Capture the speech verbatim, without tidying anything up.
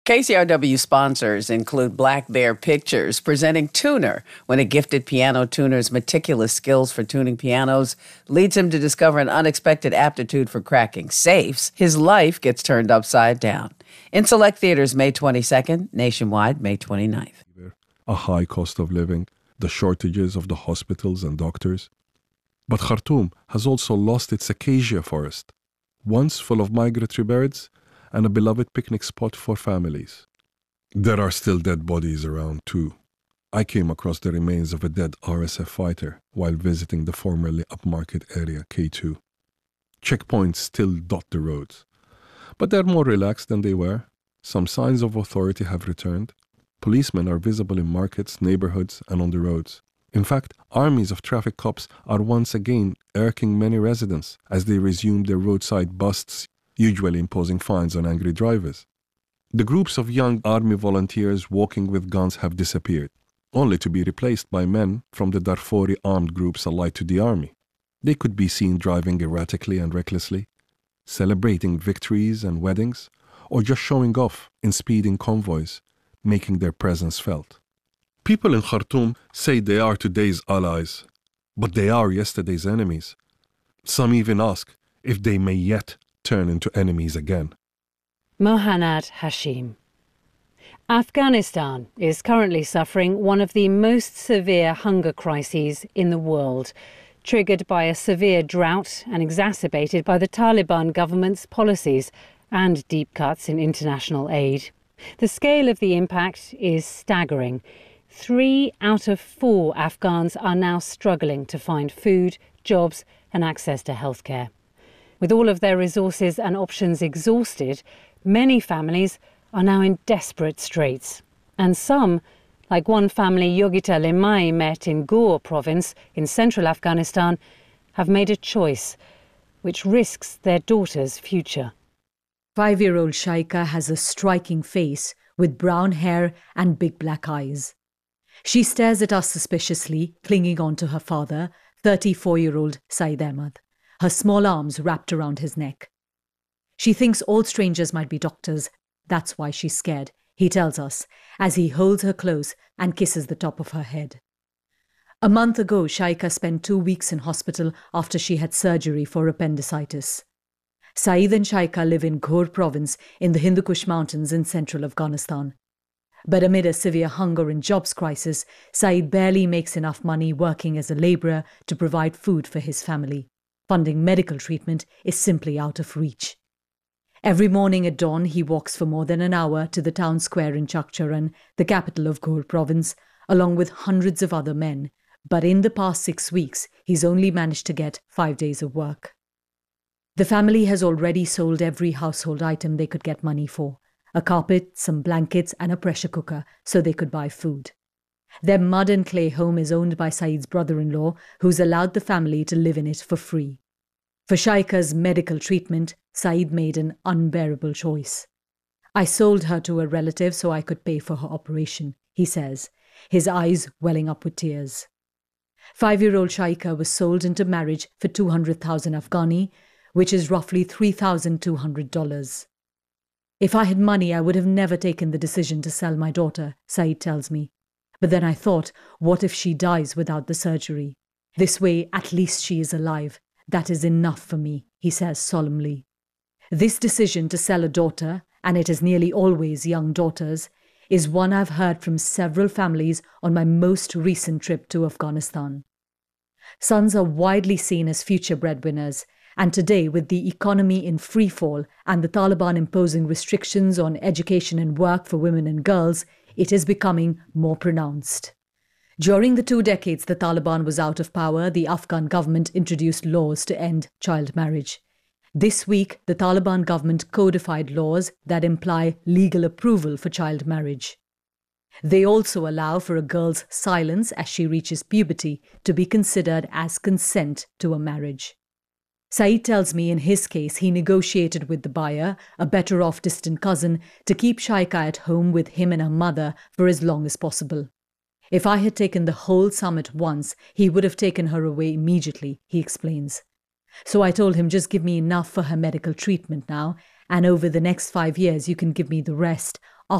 K C R W sponsors include Black Bear Pictures, presenting Tuner, when a gifted piano tuner's meticulous skills for tuning pianos leads him to discover an unexpected aptitude for cracking safes. His life gets turned upside down. In select theaters May twenty-second, nationwide May twenty-ninth. A high cost of living, the shortages of the hospitals and doctors. But Khartoum has also lost its acacia forest, once full of migratory birds and a beloved picnic spot for families. There are still dead bodies around too. I came across the remains of a dead R S F fighter while visiting the formerly upmarket area K two. Checkpoints still dot the roads, but they're more relaxed than they were. Some signs of authority have returned. Policemen are visible in markets, neighborhoods, and on the roads. In fact, armies of traffic cops are once again irking many residents as they resume their roadside busts, usually imposing fines on angry drivers. The groups of young army volunteers walking with guns have disappeared, only to be replaced by men from the Darfuri armed groups allied to the army. They could be seen driving erratically and recklessly, celebrating victories and weddings, or just showing off in speeding convoys, making their presence felt. People in Khartoum say they are today's allies, but they are yesterday's enemies. Some even ask if they may yet turn into enemies again. Mohanad Hashim. Afghanistan is currently suffering one of the most severe hunger crises in the world, triggered by a severe drought and exacerbated by the Taliban government's policies and deep cuts in international aid. The scale of the impact is staggering. Three out of four Afghans are now struggling to find food, jobs and access to healthcare. With all of their resources and options exhausted, many families are now in desperate straits. And some, like one family Yogita Lemai met in Ghor province in central Afghanistan, have made a choice which risks their daughter's future. Five-year-old Shaika has a striking face with brown hair and big black eyes. She stares at us suspiciously, clinging on to her father, thirty-four-year-old Saeed Ahmad, her small arms wrapped around his neck. She thinks all strangers might be doctors. That's why she's scared, he tells us, as he holds her close and kisses the top of her head. A month ago, Shaika spent two weeks in hospital after she had surgery for appendicitis. Saeed and Shaika live in Ghor province in the Hindu Kush mountains in central Afghanistan. But amid a severe hunger and jobs crisis, Saeed barely makes enough money working as a labourer to provide food for his family. Funding medical treatment is simply out of reach. Every morning at dawn, he walks for more than an hour to the town square in Chakcharan, the capital of Ghor province, along with hundreds of other men. But in the past six weeks, he's only managed to get five days of work. The family has already sold every household item they could get money for. A carpet, some blankets and a pressure cooker so they could buy food. Their mud and clay home is owned by Saeed's brother-in-law, who's allowed the family to live in it for free. For Shaika's medical treatment, Saeed made an unbearable choice. I sold her to a relative so I could pay for her operation, he says, his eyes welling up with tears. Five-year-old Shaika was sold into marriage for two hundred thousand Afghani, which is roughly three thousand two hundred dollars. If I had money, I would have never taken the decision to sell my daughter, Saeed tells me. But then I thought, what if she dies without the surgery? This way, at least she is alive. That is enough for me, he says solemnly. This decision to sell a daughter, and it is nearly always young daughters, is one I've heard from several families on my most recent trip to Afghanistan. Sons are widely seen as future breadwinners, and today, with the economy in freefall and the Taliban imposing restrictions on education and work for women and girls, it is becoming more pronounced. During the two decades the Taliban was out of power, the Afghan government introduced laws to end child marriage. This week, the Taliban government codified laws that imply legal approval for child marriage. They also allow for a girl's silence as she reaches puberty to be considered as consent to a marriage. Saeed tells me in his case he negotiated with the buyer, a better-off distant cousin, to keep Shaika at home with him and her mother for as long as possible. If I had taken the whole sum at once, he would have taken her away immediately, he explains. So I told him, just give me enough for her medical treatment now, and over the next five years you can give me the rest